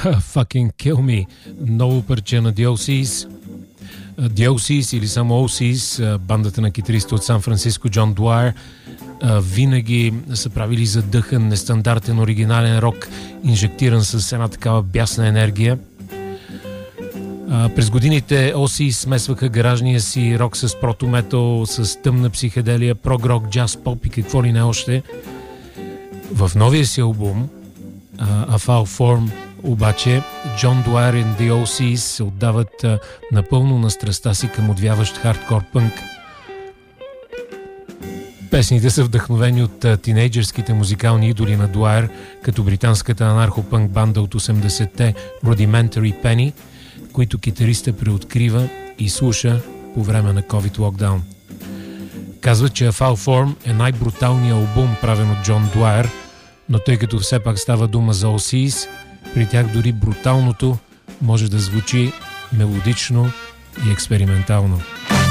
Fucking Kill Me, ново парче на The OCs. The OCs или само OCs, бандата на китариста от Сан Франциско Джон Дуайер, винаги са правили задъхан, нестандартен, оригинален рок, инжектиран с една такава бясна енергия. През годините OCs смесваха гаражния си рок с протометал, с тъмна психоделия, прогрок, джаз, поп и какво ли не още. В новия си албум A Foul Form обаче Джон Дуайер и The OCs се отдават напълно на страстта си към отвяващ хардкор пънк. Песните са вдъхновени от тинейджърските музикални идоли на Дуайер, като британската анархопънк банда от 80-те Rudimentary Penny, които китариста преоткрива и слуша по време на COVID локдаун. Казват, че A Foul Form е най-бруталният албум, правен от Джон Дуайер, но тъй като все пак става дума за OCs, при тях дори бруталното може да звучи мелодично и експериментално.